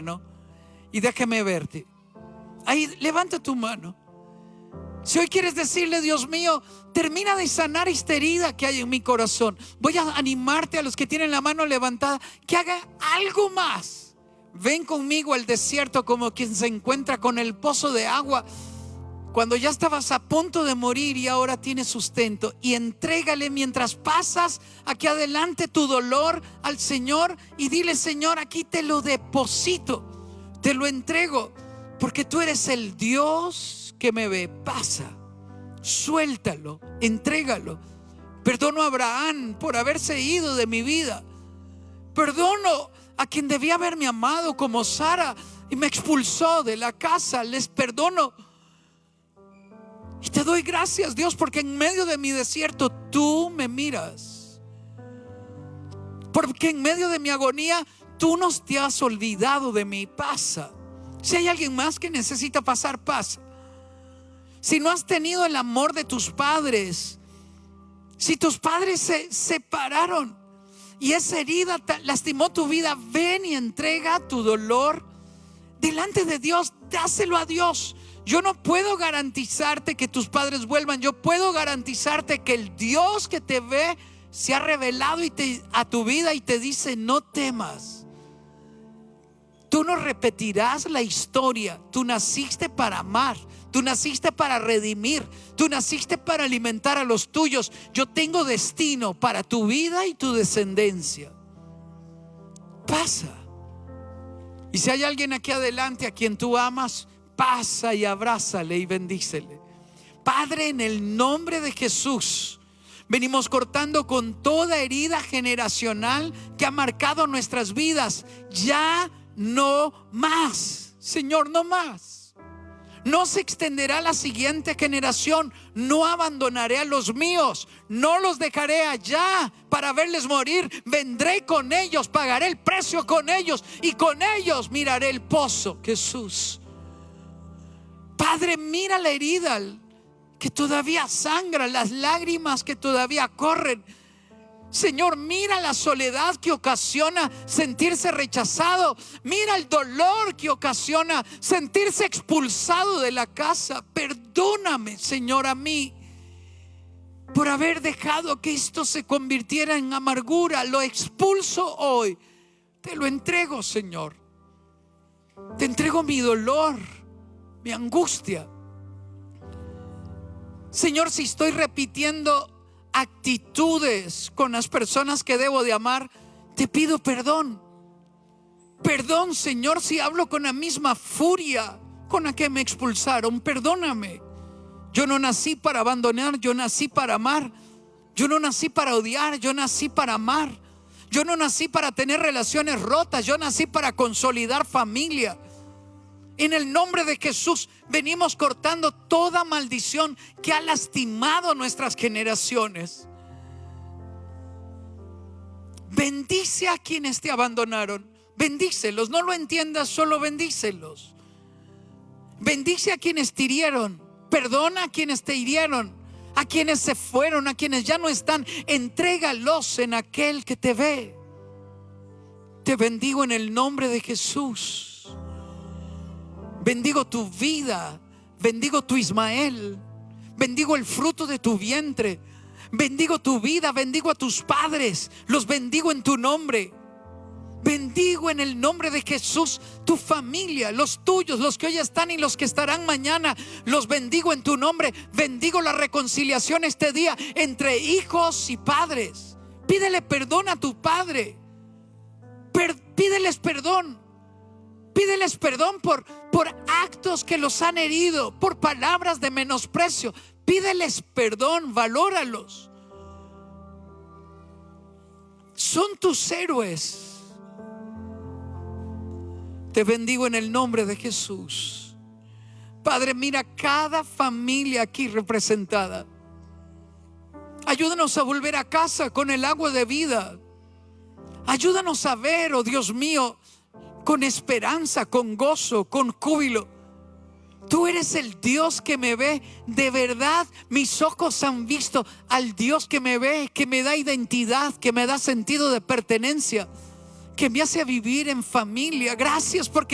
mano y déjame verte. Ahí, levanta tu mano. Si hoy quieres decirle: Dios mío, termina de sanar esta herida que hay en mi corazón. Voy a animarte a los que tienen la mano levantada que hagan algo más. Ven conmigo al desierto como quien se encuentra con el pozo de agua cuando ya estabas a punto de morir y ahora tienes sustento. Y entrégale mientras pasas aquí adelante tu dolor al Señor y dile: Señor, aquí te lo deposito, te lo entrego, porque tú eres el Dios que me ve. Pasa, suéltalo, entrégalo. Perdono a Abraham por haberse ido de mi vida. Perdono a quien debía haberme amado como Sara y me expulsó de la casa. Les perdono. Y te doy gracias, Dios, porque en medio de mi desierto tú me miras. Porque en medio de mi agonía tú no te has olvidado de mí. Pasa. Si hay alguien más que necesita pasar, pasa. Si no has tenido el amor de tus padres, si tus padres se separaron y esa herida lastimó tu vida, ven y entrega tu dolor delante de Dios. Dáselo a Dios. Yo no puedo garantizarte que tus padres vuelvan. Yo puedo garantizarte que el Dios que te ve se ha revelado a tu vida y te dice: no temas. Tú no repetirás la historia. Tú naciste para amar. Tú naciste para redimir. Tú naciste para alimentar a los tuyos. Yo tengo destino para tu vida y tu descendencia. Pasa. Y si hay alguien aquí adelante a quien tú amas, pasa y abrázale y bendícele. Padre, en el nombre de Jesús, venimos cortando con toda herida generacional que ha marcado nuestras vidas. Ya no más, Señor, no más. No se extenderá a la siguiente generación. No abandonaré a los míos. No los dejaré allá para verles morir. Vendré con ellos, pagaré el precio con ellos y con ellos miraré el pozo. Jesús, Padre, mira la herida que todavía sangra, las lágrimas que todavía corren. Señor, mira la soledad que ocasiona sentirse rechazado. Mira el dolor que ocasiona sentirse expulsado de la casa. Perdóname, Señor, a mí por haber dejado que esto se convirtiera en amargura. Lo expulso hoy. Te lo entrego, Señor. Te entrego mi dolor, mi angustia. Señor, si estoy repitiendo actitudes con las personas que debo de amar, te pido perdón. Perdón, Señor, si hablo con la misma furia con la que me expulsaron. Perdóname. Yo no nací para abandonar, yo nací para amar. Yo no nací para odiar, yo nací para amar. Yo no nací para tener relaciones rotas, yo nací para consolidar familia. En el nombre de Jesús venimos cortando toda maldición que ha lastimado nuestras generaciones. Bendice a quienes te abandonaron. Bendícelos, no lo entiendas, solo bendícelos. Bendice a quienes te hirieron. Perdona a quienes te hirieron. A quienes se fueron, a quienes ya no están. Entrégalos en aquel que te ve. Te bendigo en el nombre de Jesús. Bendigo tu vida, bendigo tu Ismael, bendigo el fruto de tu vientre, bendigo tu vida, bendigo a tus padres, los bendigo en tu nombre. Bendigo en el nombre de Jesús tu familia, los tuyos, los que hoy están y los que estarán mañana. Los bendigo en tu nombre. Bendigo la reconciliación este día entre hijos y padres. Pídele perdón a tu padre. Pídeles perdón. Pídeles perdón por actos que los han herido, por palabras de menosprecio. Pídeles perdón, valóralos. Son tus héroes. Te bendigo en el nombre de Jesús. Padre, mira cada familia aquí representada. Ayúdanos a volver a casa con el agua de vida. Ayúdanos a ver, oh Dios mío, con esperanza, con gozo, con júbilo. Tú eres el Dios que me ve. De verdad, mis ojos han visto al Dios que me ve, que me da identidad, que me da sentido de pertenencia, que me hace vivir en familia. Gracias porque